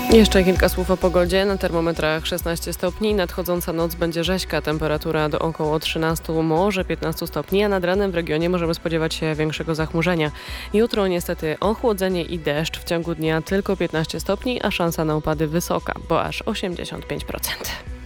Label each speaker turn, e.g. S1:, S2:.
S1: Jeszcze kilka słów o pogodzie. Na termometrach 16 stopni. Nadchodząca noc będzie rzeźka. Temperatura do około 13, może 15 stopni, a nad ranem w regionie możemy spodziewać się większego zachmurzenia. Jutro niestety ochłodzenie i deszcz. W ciągu dnia tylko 15 stopni, a szansa na upady wysoka, bo aż 85%.